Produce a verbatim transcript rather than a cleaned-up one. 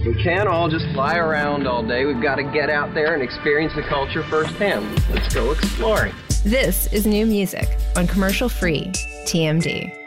We can't all just lie around all day. We've got to get out there and experience the culture firsthand. Let's go exploring. This is New Music on commercial-free T M D.